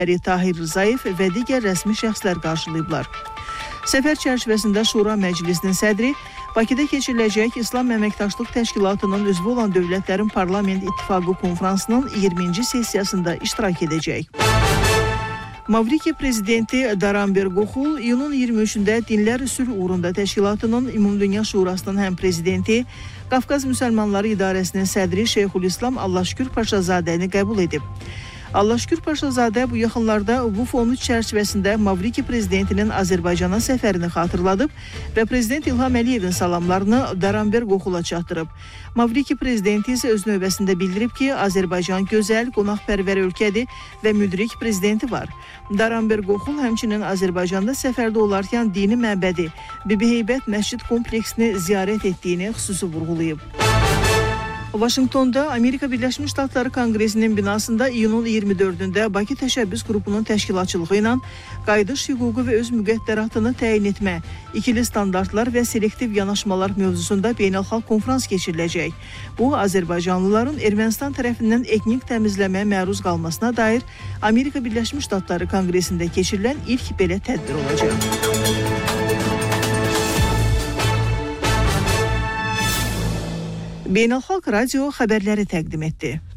Tahir Rzayev və digər rəsmi şəxslər qarşılayıblar. Səfər çərçivəsində Şura Məclisinin sədri Bakıda keçiriləcək İslam Əməkdaşlıq Təşkilatının üzvü olan dövlətlərin Parlament İttifaqı konfransının 20-ci sessiyasında iştirak edəcək. Mavriki prezidenti Daranber Qoxul iyunun 23-də Dinlər Sülh Uğrunda Təşkilatının Ümumdünya Şurasının həm prezidenti, Qafqaz Müsəlmanları İdarəsinin sədri Şeyxülislam Allahşükür Paşazadəni qəbul edib. Allahşükür Paşazadə bu yaxınlarda bu fonu çərçivəsində Mavriki prezidentinin Azərbaycana səfərini xatırladıb və prezident İlham Əliyevin salamlarını Daranber Qoxula çatdırıb. Mavriki prezidenti isə öz növbəsində bildirib ki, Azərbaycan gözəl, qonaqpərvər ölkədir və müdrik prezidenti var. Daranber Qoxul həmçinin Azərbaycanda səfərdə olarkən dini məbədi Bibi Heybət Məscid kompleksini ziyarət etdiyini xüsusi vurğulayıb. Vaşinqtonda Amerika Birləşmiş Ştatları Konqresinin binasında iyunun 24-də Bakı Təşəbbüs Qrupunun təşkilatçılığı ilə qayıdış hüququ və öz müqəddəratını təyin etmə, ikili standartlar və selektiv yanaşmalar mövzusunda beynəlxalq konfrans keçiriləcək. Bu, Azərbaycanlıların Ermənistan tərəfindən etnik təmizləməyə məruz qalmasına dair Amerika Birləşmiş Ştatları Konqresində keçirilən ilk belə tədbir olacaq. Beynəlxalq Radio xəbərləri təqdim etdi.